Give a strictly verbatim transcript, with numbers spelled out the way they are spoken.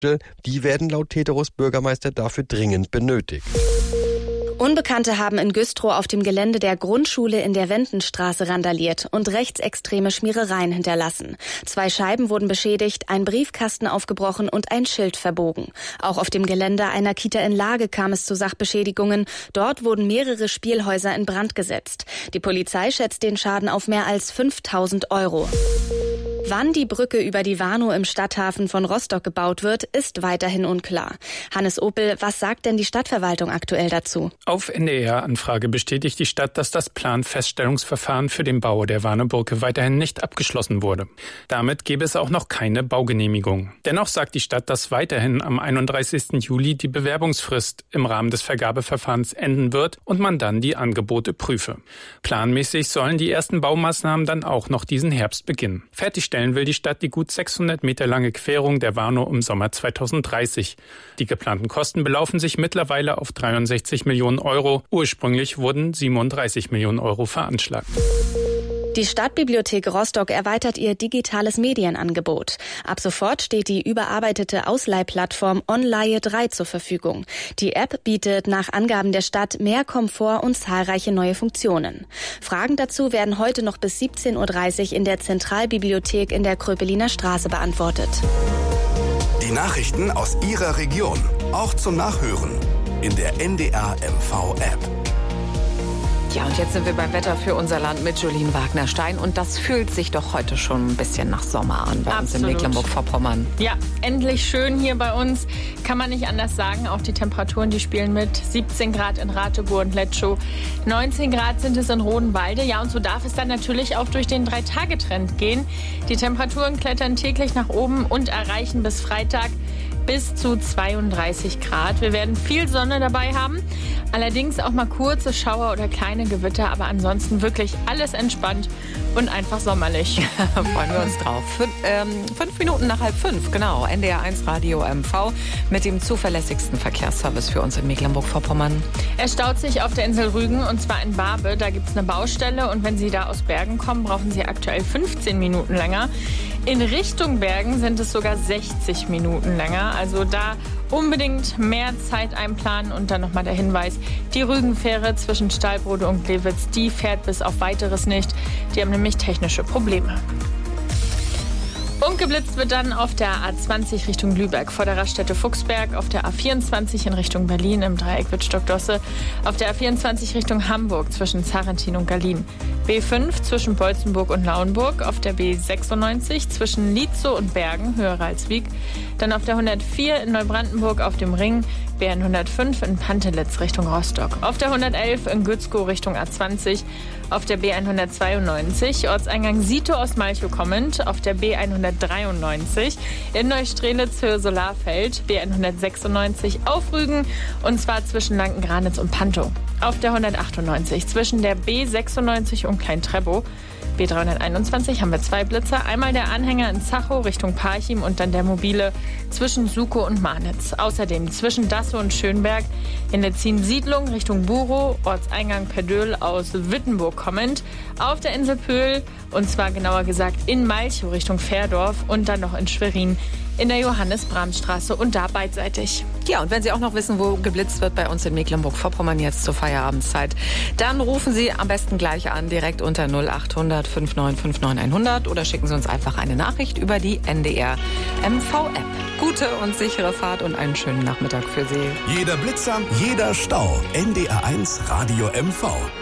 Die werden laut Teterows Bürgermeister dafür dringend benötigt. Unbekannte haben in Güstrow auf dem Gelände der Grundschule in der Wendenstraße randaliert und rechtsextreme Schmierereien hinterlassen. Zwei Scheiben wurden beschädigt, ein Briefkasten aufgebrochen und ein Schild verbogen. Auch auf dem Gelände einer Kita in Lage kam es zu Sachbeschädigungen. Dort wurden mehrere Spielhäuser in Brand gesetzt. Die Polizei schätzt den Schaden auf mehr als fünftausend Euro. Wann die Brücke über die Warnow im Stadthafen von Rostock gebaut wird, ist weiterhin unklar. Hannes Opel, was sagt denn die Stadtverwaltung aktuell dazu? Auf N D R-Anfrage bestätigt die Stadt, dass das Planfeststellungsverfahren für den Bau der Warnow-Brücke weiterhin nicht abgeschlossen wurde. Damit gäbe es auch noch keine Baugenehmigung. Dennoch sagt die Stadt, dass weiterhin am einunddreißigsten Juli die Bewerbungsfrist im Rahmen des Vergabeverfahrens enden wird und man dann die Angebote prüfe. Planmäßig sollen die ersten Baumaßnahmen dann auch noch diesen Herbst beginnen. Fertigstellen will die Stadt die gut sechshundert Meter lange Querung der Warnow im Sommer zweitausenddreißig. Die geplanten Kosten belaufen sich mittlerweile auf dreiundsechzig Millionen Euro. Ursprünglich wurden siebenunddreißig Millionen Euro veranschlagt. Die Stadtbibliothek Rostock erweitert ihr digitales Medienangebot. Ab sofort steht die überarbeitete Ausleihplattform Onleihe drei zur Verfügung. Die App bietet nach Angaben der Stadt mehr Komfort und zahlreiche neue Funktionen. Fragen dazu werden heute noch bis siebzehn Uhr dreißig in der Zentralbibliothek in der Kröpeliner Straße beantwortet. Die Nachrichten aus Ihrer Region, auch zum Nachhören in der N D R M V-App. Ja, und jetzt sind wir beim Wetter für unser Land mit Jolien Wagner-Stein. Und das fühlt sich doch heute schon ein bisschen nach Sommer an bei uns in Mecklenburg-Vorpommern. Ja, endlich schön hier bei uns. Kann man nicht anders sagen. Auch die Temperaturen, die spielen mit. siebzehn Grad in Rateburg und Letschow. neunzehn Grad sind es in Rodenwalde. Ja, und so darf es dann natürlich auch durch den Drei-Tage-Trend gehen. Die Temperaturen klettern täglich nach oben und erreichen bis Freitag bis zu zweiunddreißig Grad. Wir werden viel Sonne dabei haben, allerdings auch mal kurze Schauer oder kleine Gewitter, aber ansonsten wirklich alles entspannt und einfach sommerlich. Freuen wir uns drauf. Fün ähm, fünf Minuten nach halb fünf, genau. N D R eins Radio M V mit dem zuverlässigsten Verkehrsservice für uns in Mecklenburg-Vorpommern. Es staut sich auf der Insel Rügen und zwar in Barbe. Da gibt es eine Baustelle und wenn Sie da aus Bergen kommen, brauchen Sie aktuell fünfzehn Minuten länger. In Richtung Bergen sind es sogar sechzig Minuten länger. Also da unbedingt mehr Zeit einplanen. Und dann nochmal der Hinweis, die Rügenfähre zwischen Stallbrode und Glewitz, die fährt bis auf Weiteres nicht. Die haben nämlich technische Probleme. Und geblitzt wird dann auf der A zwanzig Richtung Lübeck vor der Raststätte Fuchsberg, auf der A vierundzwanzig in Richtung Berlin im Dreieck Wittstock-Dosse, auf der A vierundzwanzig Richtung Hamburg zwischen Zarrentin und Gallien, B fünf zwischen Bolzenburg und Lauenburg, auf der B sechsundneunzig zwischen Lietzow und Bergen, höher als Wieg, dann auf der hundertvier in Neubrandenburg auf dem Ring, B hundertfünf in Pantelitz Richtung Rostock, auf der hundertelf in Gützkow Richtung A zwanzig, auf der B hundertzweiundneunzig Ortseingang Sito aus Malchow kommend, auf der B hundertdreiundneunzig in Neustrelitz Höhe Solarfeld, B hundertsechsundneunzig auf Rügen und zwar zwischen Lanken-Granitz und Pantow, auf der hundertachtundneunzig zwischen der B sechsundneunzig und Klein-Treppow, B dreihunderteinundzwanzig haben wir zwei Blitzer. Einmal der Anhänger in Zachow Richtung Parchim und dann der mobile zwischen Sukow und Marnitz. Außerdem zwischen Dassow und Schönberg in der Ziehen-Siedlung Richtung Burow, Ortseingang Perdöhl aus Wittenburg kommend. Auf der Insel Pöhl und zwar genauer gesagt in Malchow Richtung Fährdorf und dann noch in Schwerin in der Johannes-Brahm-Straße und da beidseitig. Ja, und wenn Sie auch noch wissen, wo geblitzt wird bei uns in Mecklenburg-Vorpommern jetzt zur Feierabendzeit, dann rufen Sie am besten gleich an, direkt unter null acht hundert fünf neun fünf neun hundert oder schicken Sie uns einfach eine Nachricht über die N D R M V-App. Gute und sichere Fahrt und einen schönen Nachmittag für Sie. Jeder Blitzer, jeder Stau. N D R eins Radio M V.